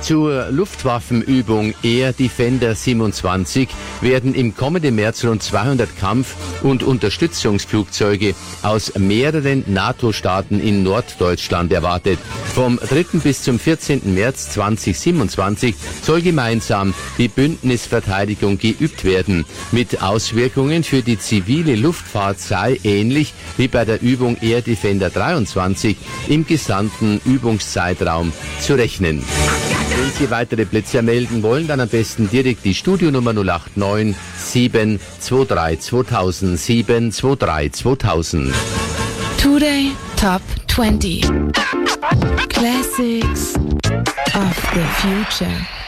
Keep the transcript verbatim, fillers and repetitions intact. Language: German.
Zur Luftwaffenübung Air Defender siebenundzwanzig werden im kommenden März rund zweihundert Kampf- und Unterstützungsflugzeuge aus mehreren NATO-Staaten in Norddeutschland erwartet. Vom dritten bis zum vierzehnten März zweitausendsiebenundzwanzig soll gemeinsam die Bündnisverteidigung geübt werden. Mit Auswirkungen für die zivile Luftfahrt sei ähnlich wie bei der Übung Air Defender dreiundzwanzig im gesamten Übungszeitraum zu rechnen. Wenn Sie weitere Plätze melden wollen, dann am besten direkt die Studionummer null acht neun sieben zwei drei zweitausend sieben zwei drei zweitausend. Today Top twenty Classics of the Future.